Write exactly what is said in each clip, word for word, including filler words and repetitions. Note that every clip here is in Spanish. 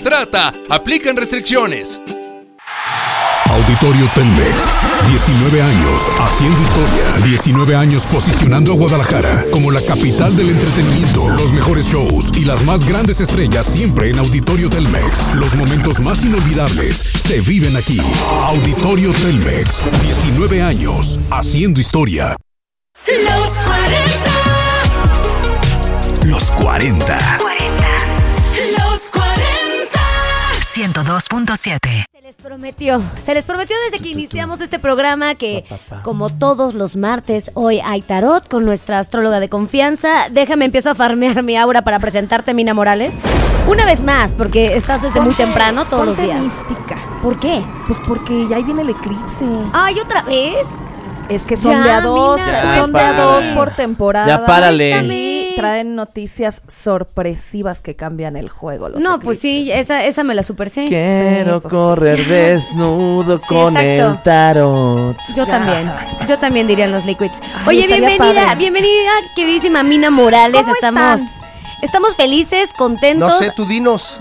trata. Aplican restricciones. Auditorio Telmex, diecinueve años haciendo historia, diecinueve años posicionando a Guadalajara como la capital del entretenimiento, los mejores shows y las más grandes estrellas siempre en Auditorio Telmex. Los momentos más inolvidables se viven aquí. Auditorio Telmex, diecinueve años haciendo historia. Los cuarenta. Los cuarenta. Los cuarenta. ciento dos punto siete. Se les prometió, se les prometió desde que iniciamos este programa que, como todos los martes, hoy hay tarot con nuestra astróloga de confianza. Déjame, empiezo a farmear mi aura para presentarte, Mina Morales. Una vez más, porque estás desde muy temprano todos los días. Mística. ¿Por qué? Pues porque ya ahí viene el eclipse. Ay, ¿otra vez? Es que son Ya, de a dos, Mina. son de a dos por temporada. Ya párale. Y traen noticias sorpresivas que cambian el juego. Los No, eclipses. pues sí, esa, esa me la super sé. Quiero Sí, pues correr sí. desnudo Sí, con exacto. el tarot. Yo Ya. también, yo también dirían los liquids. Ay, Oye, estaría bienvenida, padre. bienvenida, queridísima Mina Morales. ¿Cómo Estamos, están? estamos felices, No contentos. sé, tú dinos.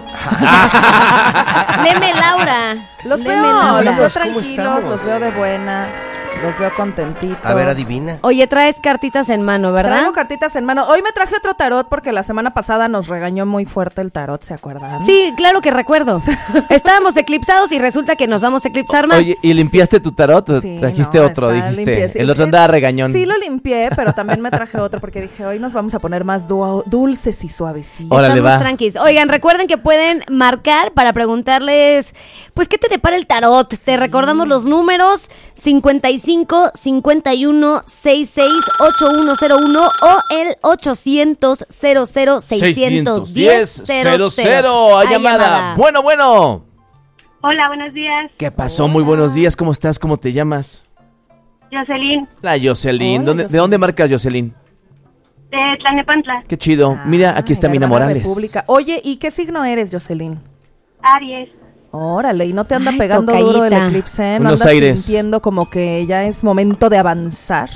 Leme Laura. Los Leme veo, Laura. los veo ¿Cómo tranquilos, estamos? los veo de buenas, los veo contentitos. A ver, adivina. Oye, traes cartitas en mano, ¿verdad? Traigo cartitas en mano. Hoy me traje otro tarot porque la semana pasada nos regañó muy fuerte el tarot, ¿se acuerdan? Sí, claro que recuerdo. Estábamos eclipsados y resulta que nos vamos a eclipsar más. Oye, ¿y limpiaste tu tarot? ¿O Sí, trajiste no, otro? está Dijiste. limpiecito. El otro andaba regañón. Sí, lo limpié, pero también me traje otro porque dije, hoy nos vamos a poner más du- dulces y suavecitos. Órale, Estamos va. tranquis. Oigan, recuerden que pueden marcar para preguntarles, pues, ¿qué te depara el tarot? Te recordamos los números cincuenta y cinco, cincuenta y uno, sesenta y seis, ochenta y uno cero uno o el ochocientos, cero cero, seiscientos diez, cero cero. Hay llamada. Bueno, bueno. Hola, buenos días. ¿Qué pasó? Muy buenos días. ¿Cómo estás? ¿Cómo te llamas? Jocelyn, La Jocelyn. Hola, ¿Dónde- ¿De Jocelyn. dónde marcas, Jocelyn? de Tlalnepantla, Qué chido. Mira, aquí está Ay, la Mina hermana Morales. República. Oye, ¿y qué signo eres, Jocelyn? Aries. Órale, ¿y no te anda Ay, pegando tocallita. duro el eclipse? ¿No Unos andas aires. sintiendo como que ya es momento de avanzar?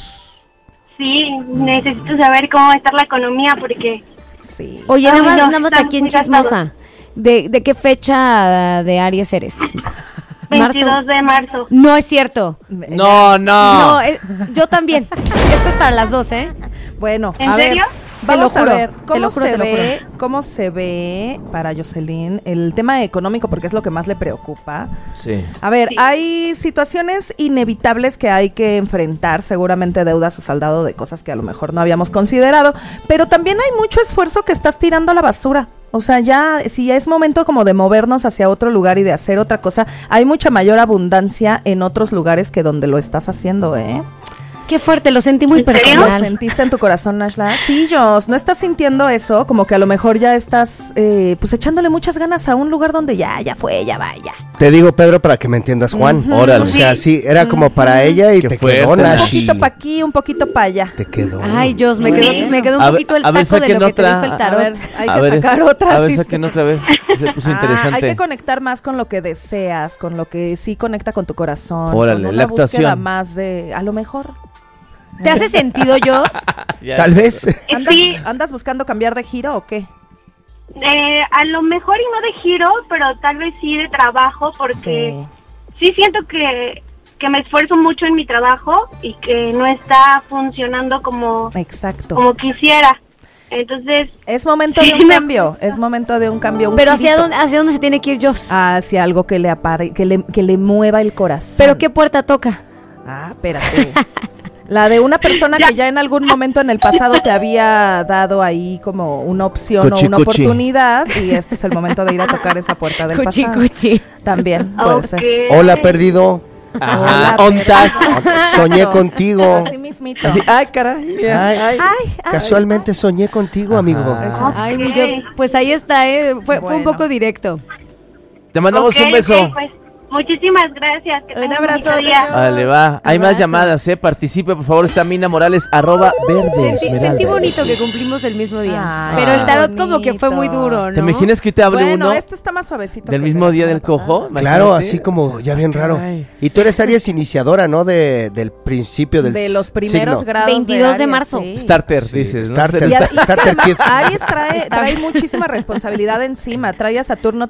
Sí, necesito saber cómo va a estar la economía porque Sí. Oye, Ay, nada más, no, nada más está aquí en muy Chismosa. ¿De, ¿De qué fecha de Aries eres? veintidós de marzo. No es cierto. No, no. No, eh, yo también. Esto es para las dos, ¿eh? Bueno, ¿En a serio? ver, vamos Te lo a juro, ver te cómo lo juro, se te lo ve, cómo se ve para Jocelyn el tema económico, porque es lo que más le preocupa. Sí. A ver, Sí. hay situaciones inevitables que hay que enfrentar, seguramente deudas o saldado de cosas que a lo mejor no habíamos considerado, pero también hay mucho esfuerzo que estás tirando a la basura. O sea, ya, si es momento como de movernos hacia otro lugar y de hacer otra cosa, hay mucha mayor abundancia en otros lugares que donde lo estás haciendo, ¿eh? Qué fuerte, lo sentí muy ¿En serio? ¿Lo personal. sentiste en tu corazón, Nashla? Sí, Jos, ¿no estás sintiendo eso? Como que a lo mejor ya estás, eh, pues, echándole muchas ganas a un lugar donde ya, ya fue, ya vaya. Te digo, Pedro, para que me entiendas, Juan. Órale. O sea, sí, era como para ella y Qué te fuerte, quedó, Un Nash. Nashi. poquito para aquí, un poquito para allá. Te quedó. Ay, Dios, me Bueno. quedó, me quedó un A ver- poquito el a ver, saco de saquen lo que te otra. dijo el A tarot. ver, hay A que ver, sacar otra. A ver, dice. saquen otra vez. Se puso Ah, interesante. hay que conectar más con lo que deseas, con lo que sí conecta con tu corazón. Órale, con la una búsqueda actuación. más de, a lo mejor. ¿Te hace sentido, Jos? Ya. Tal vez. ¿Andas, Sí. ¿Andas buscando cambiar de giro o qué? Eh, a lo mejor y no de giro, pero tal vez sí de trabajo porque Sí. sí, siento que, que me esfuerzo mucho en mi trabajo y que no está funcionando como, Exacto. como quisiera. Entonces, Es momento de Sí, un me- cambio, es momento de un cambio. Un Pero ¿hacia girito. dónde, ¿hacia dónde se tiene que ir Jos? Hacia algo que le apare, que le, que le mueva el corazón. ¿Pero qué puerta toca? Ah, espérate. La de una persona que ya en algún momento en el pasado te había dado ahí como una opción Cuchi, o una cuchi. oportunidad y este es el momento de ir a tocar esa puerta del Cuchi, pasado. cuchi. También puede ok. ser. Hola, perdido. Ajá. Hola, ¿Ontas? Soñé contigo. Así mismito. Así, ay, caray. Ay, Ay, ay, Casualmente soñé contigo, amigo. Ay, mi Jos, pues ahí está, ¿eh? Fue, fue un Bueno. poco directo. Te mandamos Ok, un beso. ok, pues, muchísimas gracias. Que Un tengan abrazo, bonito día. Dios. Vale, va. Hay más Abrazo. llamadas, ¿eh? Participe, por favor. Está Mina Morales, arroba verde Sentí, esmeralda. sentí bonito que cumplimos el mismo día. Ay, pero el tarot bonito. como que fue muy duro, ¿no? ¿Te imaginas que te hable Bueno, uno esto está más suavecito. del que el mismo de la día del semana pasada. cojo? Claro, Imagínate. así como ya bien raro. caray. Y tú eres Aries iniciadora, ¿no? De, del principio del De los primeros signo. grados. veintidós de Aries, marzo. sí. Starter, Sí, dices, ¿no? starter. Y, a- y es que Starter además Kid. Aries trae, Está trae bien. muchísima responsabilidad encima, trae a Saturno